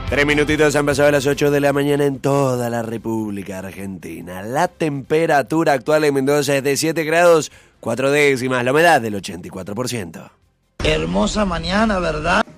3 minutitos han pasado a las 8 de la mañana en toda la República Argentina. La temperatura actual en Mendoza es de 7 grados 4 décimas, la humedad del 84%. Hermosa mañana, ¿verdad?